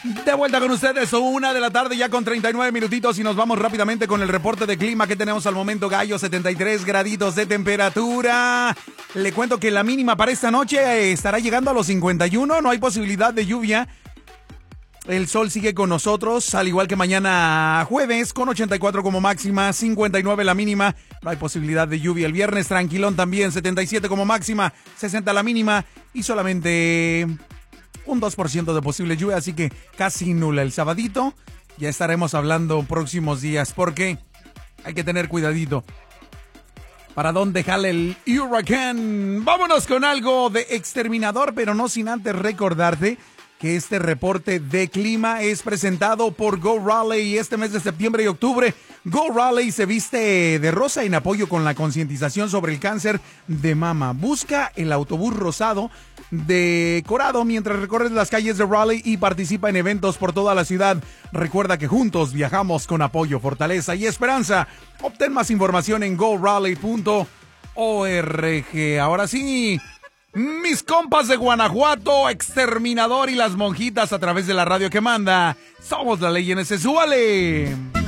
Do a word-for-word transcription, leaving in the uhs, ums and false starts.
De vuelta con ustedes, una de la tarde ya con treinta y nueve minutitos y nos vamos rápidamente con el reporte de clima que tenemos al momento, Gallo. Setenta y tres graditos de temperatura. Le cuento que la mínima para esta noche estará llegando a los cincuenta y uno, no hay posibilidad de lluvia. El sol sigue con nosotros, al igual que mañana jueves, con ochenta y cuatro como máxima, cincuenta y nueve la mínima. No hay posibilidad de lluvia. El viernes tranquilón también, setenta y siete como máxima, sesenta la mínima y solamente un dos por ciento de posible lluvia, así que casi nula. El sabadito ya estaremos hablando próximos días, porque hay que tener cuidadito. ¿Para dónde jale el huracán? Vámonos con algo de Exterminador, pero no sin antes recordarte que este reporte de clima es presentado por Go Raleigh y este mes de septiembre y octubre Go Raleigh se viste de rosa en apoyo con la concientización sobre el cáncer de mama. Busca el autobús rosado decorado mientras recorres las calles de Raleigh y participa en eventos por toda la ciudad. Recuerda que juntos viajamos con apoyo, fortaleza y esperanza. Obtén más información en go raleigh punto org. Ahora sí, mis compas de Guanajuato, Exterminador y las monjitas a través de la radio que manda. Somos la ley en ese suale.